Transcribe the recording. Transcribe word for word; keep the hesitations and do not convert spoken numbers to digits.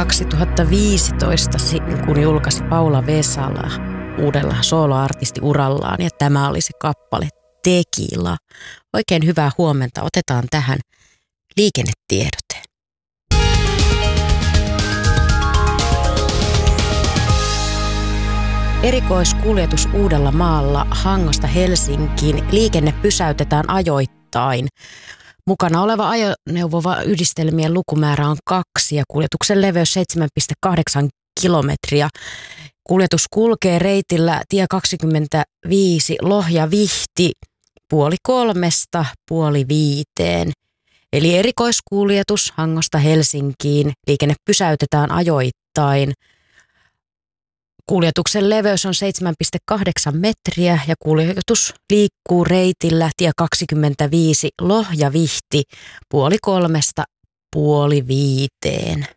kaksituhattaviisitoista, kun julkaisi Paula Vesala uudella soloartistiurallaan, ja tämä oli se kappale Tequila. Oikein hyvää huomenta. Otetaan tähän liikennetiedote. Erikoiskuljetus Uudellamaalla Hangosta Helsinkiin. Liikenne pysäytetään ajoittain. Mukana oleva ajoneuvo yhdistelmien lukumäärä on kaksi ja kuljetuksen leveys seitsemän pilkku kahdeksan kilometriä. Kuljetus kulkee reitillä tie kaksikymmentäviisi Lohja-Vihti puoli kolmesta puoli viiteen. Eli erikoiskuljetus Hangosta Helsinkiin. Liikenne pysäytetään ajoittain. Kuljetuksen leveys on seitsemän pilkku kahdeksan metriä ja kuljetus liikkuu reitillä tie kaksikymmentäviisi Lohja-Vihti puoli kolmesta puoli viiteen.